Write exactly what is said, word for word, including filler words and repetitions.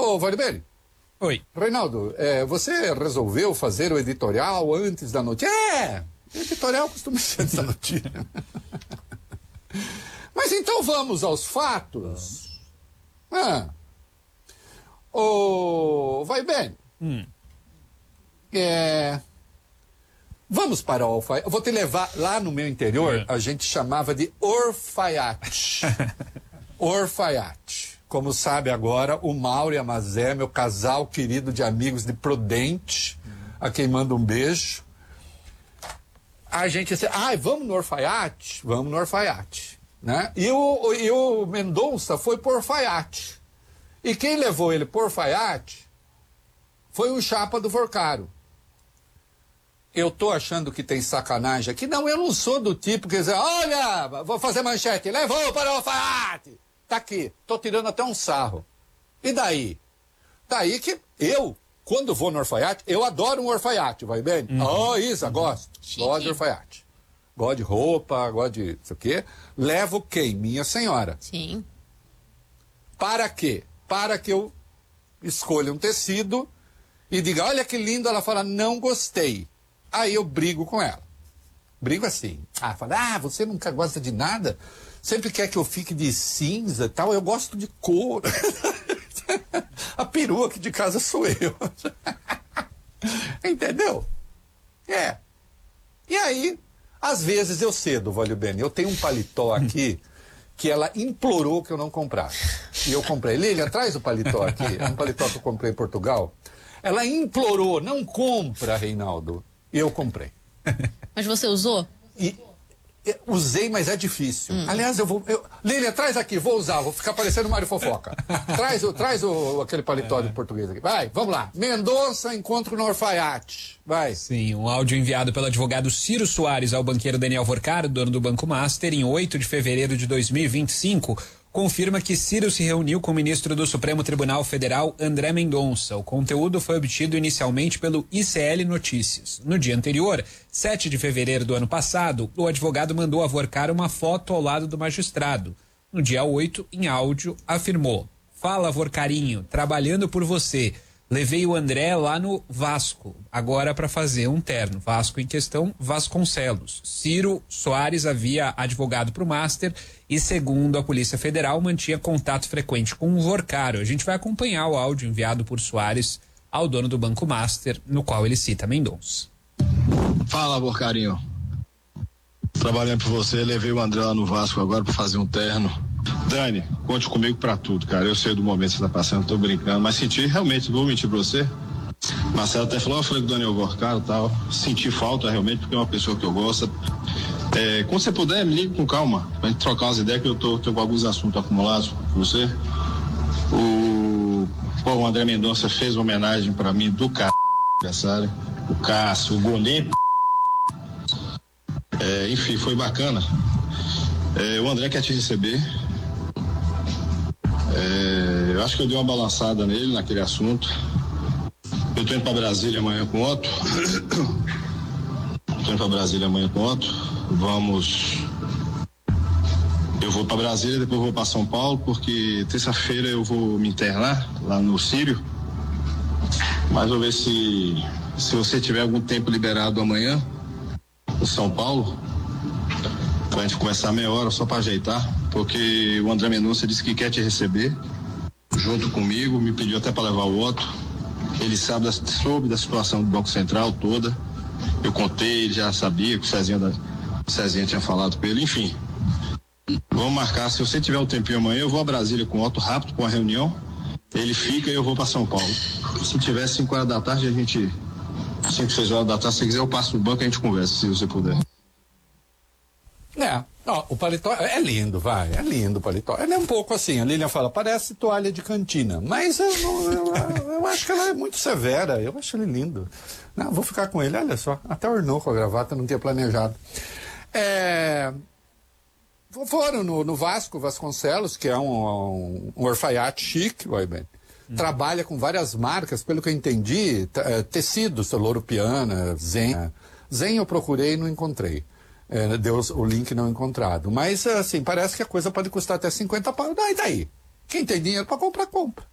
Ô, Valibene. Oi. Reinaldo, é, você resolveu fazer o editorial antes da notícia? É, o editorial costuma ser antes da notícia. Mas então vamos aos fatos. Ah. Ô, Valibene. Hum. É... Vamos para o alfaiate. Eu vou te levar lá no meu interior, É. a gente chamava de orfaiate. Orfaiate. Como sabe agora, o Mauro e a Mazé, meu casal querido de amigos de Prudente, a quem manda um beijo. A gente disse, ai, vamos no orfaiate? Vamos no orfaiate. Né? E, o, e o Mendonça foi por orfaiate. E quem levou ele por orfaiate foi o chapa do Vorcaro. Eu tô achando que tem sacanagem aqui. Não, eu não sou do tipo que diz, olha, vou fazer manchete, levou para o alfaiate. Tá aqui, tô tirando até um sarro. E daí? Daí que eu, quando vou no orfaiate, eu adoro um orfaiate, vai bem? Uhum. Oh, Isa, gosto. Chique. Gosto de orfaiate. Gosto de roupa, gosto de não sei o quê. Levo quem? Minha senhora. Sim. Para quê? Para que eu escolha um tecido e diga, olha que lindo, ela fala, não gostei. Aí eu brigo com ela. Brigo assim. Ah, fala, ah, você nunca gosta de nada? Sempre quer que eu fique de cinza e tal. Eu gosto de cor. A perua aqui de casa sou eu. Entendeu? É. E aí, às vezes eu cedo, Valio Bene. Eu tenho um paletó aqui que ela implorou que eu não comprasse. E eu comprei. Lilian, traz o paletó aqui. É um paletó que eu comprei em Portugal. Ela implorou, não compra, Reinaldo. E eu comprei. Mas você usou? E, e usei, mas é difícil. Hum. Aliás, eu vou... Eu, Lília, traz aqui, vou usar, vou ficar parecendo Mário Fofoca. traz o, traz o, aquele paletó é. de português aqui. Vai, vamos lá. Mendonça, encontro no orfaiate. Vai. Sim, um áudio enviado pelo advogado Ciro Soares ao banqueiro Daniel Vorcaro, dono do Banco Master, em oito de fevereiro de dois mil e vinte e cinco, confirma que Ciro se reuniu com o ministro do Supremo Tribunal Federal, André Mendonça. O conteúdo foi obtido inicialmente pelo I C L Notícias. No dia anterior, sete de fevereiro do ano passado, o advogado mandou a Vorcaro uma foto ao lado do magistrado. No dia oito, em áudio, afirmou: fala, Vorcarinho, trabalhando por você. Levei o André lá no Vasco, agora para fazer um terno. Vasco em questão, Vasconcelos. Ciro Soares havia advogado para o Master e, segundo a Polícia Federal, mantinha contato frequente com o Vorcaro. A gente vai acompanhar o áudio enviado por Soares ao dono do Banco Master, no qual ele cita Mendonça. Fala, Vorcarinho. Trabalhando por você, levei o André lá no Vasco agora para fazer um terno. Dani, conte comigo pra tudo, cara. Eu sei do momento que você tá passando, tô brincando, mas senti realmente, não vou mentir pra você. Marcelo até falou, eu falei com o Daniel Vorcaro e tal. Senti falta realmente, porque é uma pessoa que eu gosto. É, quando você puder, me liga com calma, pra gente trocar umas ideias, que eu tô, tô com alguns assuntos acumulados com você. O, pô, o André Mendonça fez uma homenagem pra mim do c... aniversário. O Cássio, o goleiro. É, enfim, foi bacana. É, o André quer te receber. É, eu acho que eu dei uma balançada nele naquele assunto. Eu tô indo pra Brasília amanhã com o Otto. Tô indo pra Brasília amanhã com o Otto. Vamos. Eu vou pra Brasília, depois vou pra São Paulo, porque terça-feira eu vou me internar lá no Sírio. Mas vou ver se, se você tiver algum tempo liberado amanhã, em São Paulo, pra gente conversar meia hora só pra ajeitar, porque o André Mendonça disse que quer te receber junto comigo, me pediu até para levar o Otto. Ele sabe, da, soube da situação do Banco Central toda. Eu contei, ele já sabia que o Cezinha, da, o Cezinha tinha falado com ele, enfim. Vamos marcar, se você tiver um tempinho amanhã, eu vou a Brasília com o Otto rápido, com uma reunião. Ele fica e eu vou para São Paulo. Se tiver cinco horas da tarde, a gente, cinco, seis horas da tarde, se quiser eu passo no banco e a gente conversa, se você puder. É, ó, o paletó é lindo, vai, é lindo o paletó. Ele é um pouco assim, a Lilian fala, parece toalha de cantina, mas eu, não, eu, eu acho que ela é muito severa, eu acho ele lindo. Não, vou ficar com ele, olha só, até ornou com a gravata, não tinha planejado. É, foram no, no Vasco, Vasconcelos, que é um, um, um orfaiate chique, vai bem. Hum. Trabalha com várias marcas, pelo que eu entendi, tecidos, Louro Piana, Zen. Zen eu procurei e não encontrei. É, deu o link não encontrado. Mas, assim, parece que a coisa pode custar até cinquenta pau. E daí? Quem tem dinheiro para comprar, compra.